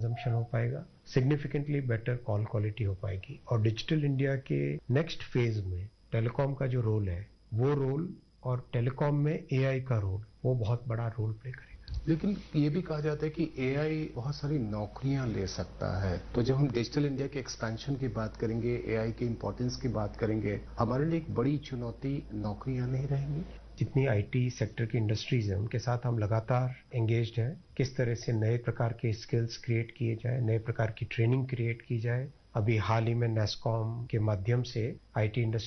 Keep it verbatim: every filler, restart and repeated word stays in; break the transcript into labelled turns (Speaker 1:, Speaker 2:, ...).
Speaker 1: Consumption हो पाएगा, significantly better call quality हो पाएगी और डिजिटल इंडिया के नेक्स्ट फेज में टेलीकॉम का जो रोल है वो रोल और टेलीकॉम में एआई का रोल वो बहुत बड़ा रोल प्ले करेगा।
Speaker 2: लेकिन ये भी कहा जाता है कि एआई बहुत सारी नौकरियां ले सकता है, तो जब हम डिजिटल इंडिया के एक्सपेंशन की बात करेंगे, एआई के इंपॉर्टेंस की बात करेंगे, हमारे लिए एक बड़ी चुनौती नौकरियां नहीं रहेंगी।
Speaker 1: जितनी आईटी सेक्टर की इंडस्ट्रीज हैं उनके साथ हम लगातार एंगेज्ड हैं, किस तरह से नए प्रकार के स्किल्स क्रिएट किए जाए, नए प्रकार की ट्रेनिंग क्रिएट की जाए। अभी हाल ही में नेस्कॉम के माध्यम से आईटी इंडस्ट्री